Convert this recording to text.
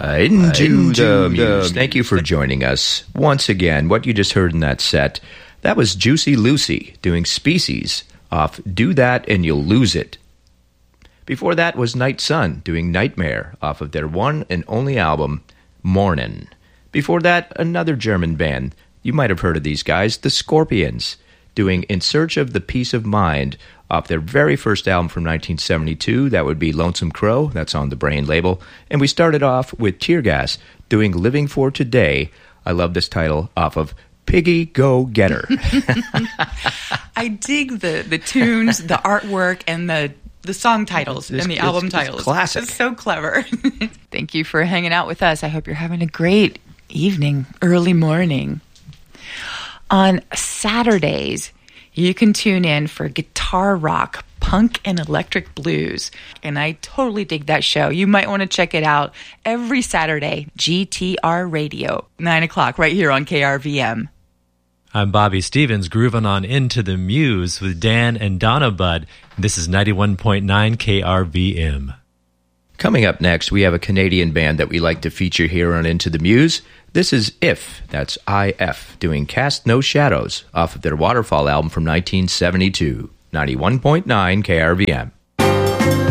Into the Muse. Thank you for joining us. Once again, what you just heard in that set, that was Juicy Lucy doing Species off Do That and You'll Lose It. Before that was Night Sun doing Nightmare off of their one and only album, Mornin'. Before that, another German band. You might have heard of these guys, the Scorpions, doing In Search of the Peace of Mind off their very first album from 1972. That would be Lonesome Crow. That's on the Brain label. And we started off with Tear Gas doing Living for Today. I love this title off of Piggy Go Getter. I dig the tunes, the artwork, and the song titles and the album titles. It's classic. It's so clever. Thank you for hanging out with us. I hope you're having a great evening, early morning. On Saturdays, you can tune in for guitar rock, punk, and electric blues. And I totally dig that show. You might want to check it out every Saturday, GTR Radio, 9 o'clock, right here on KRVM. I'm Bobby Stevens, grooving on Into the Muse with Dan and Donna Budd. This is 91.9 KRVM. Coming up next, we have a Canadian band that we like to feature here on Into the Muse. This is If, that's IF, doing Cast No Shadows off of their Waterfall album from 1972, 91.9 KRVM.